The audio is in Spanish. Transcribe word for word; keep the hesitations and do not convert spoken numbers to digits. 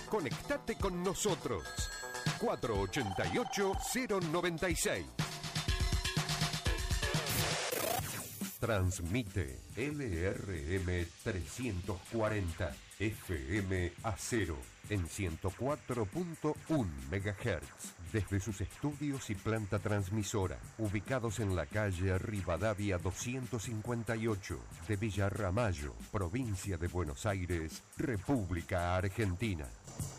Conectate con nosotros. cuatro ocho ocho, cero nueve seis. Transmite L R M trescientos cuarenta F M Acero en ciento cuatro punto uno megahertz desde sus estudios y planta transmisora ubicados en la calle Rivadavia doscientos cincuenta y ocho de Villa Ramallo, provincia de Buenos Aires, República Argentina.